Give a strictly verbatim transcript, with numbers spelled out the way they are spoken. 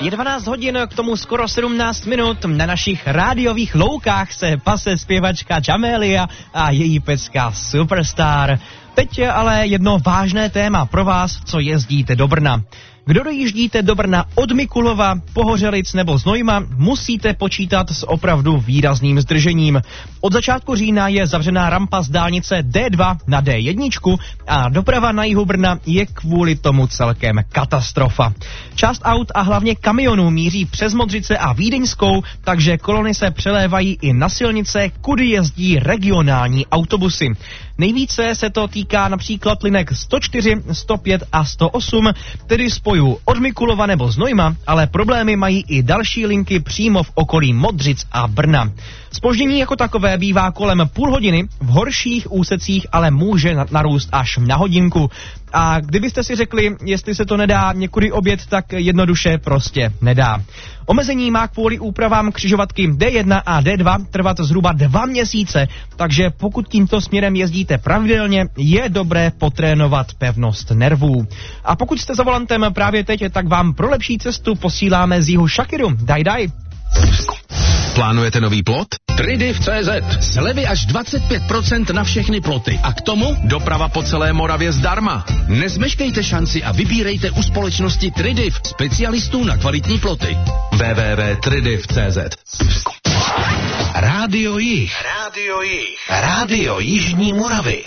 Je dvanáct hodin, k tomu skoro sedmnáct minut. Na našich rádiových loukách se pase zpěvačka Jamelia a její pecka Superstar. Teď je ale jedno vážné téma pro vás, co jezdíte do Brna. Kdo dojíždíte do Brna od Mikulova, Pohořelic nebo Znojma, musíte počítat s opravdu výrazným zdržením. Od začátku října je zavřená rampa z dálnice D dva na D jedna a doprava na jihu Brna je kvůli tomu celkem katastrofa. Část aut a hlavně kamionů míří přes Modřice a Vídeňskou, takže kolony se přelévají i na silnice, kudy jezdí regionální autobusy. Nejvíce se to týká například linek sto čtyři, sto pět a sto osm, tedy spojů od Mikulova nebo Znojma, ale problémy mají i další linky přímo v okolí Modřic a Brna. Zpoždění jako takové bývá kolem půl hodiny, v horších úsecích ale může narůst až na hodinku. A kdybyste si řekli, jestli se to nedá někudy obět, tak jednoduše prostě nedá. Omezení má kvůli úpravám křižovatky D jedna a D dva trvat zhruba dva měsíce, takže pokud tímto směrem jezdíte pravidelně, je dobré potrénovat pevnost nervů. A pokud jste za volantem právě teď, tak vám pro lepší cestu posíláme z jihu Šakiru. Daj, daj. Plánujete nový plot? Tridiv tečka cé zet. Slevy až dvacet pět procent na všechny ploty. A k tomu doprava po celé Moravě zdarma. Nezmeškejte šanci a vybírejte u společnosti Tridiv, specialistů na kvalitní ploty. w w w tečka tridiv tečka cé zet. Rádio Jih. Rádio Jih. Rádio Jižní Moravy.